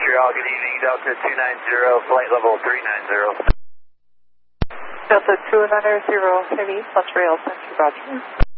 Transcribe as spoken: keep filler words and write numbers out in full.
Montreal, good evening, Delta two nine zero, flight level three nine zero. Delta two nine zero, heavy, Montreal, thank you, Roger.